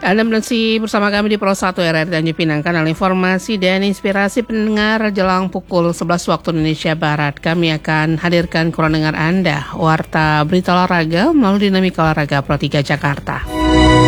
Anda masih bersama kami di Pro 1 RRI Tanjung Pinang, kanal informasi dan inspirasi pendengar jelang pukul 11 waktu Indonesia Barat. Kami akan hadirkan keruang dengar Anda, Warta Berita Olahraga melalui Dinamika Olahraga Pro 3 Jakarta.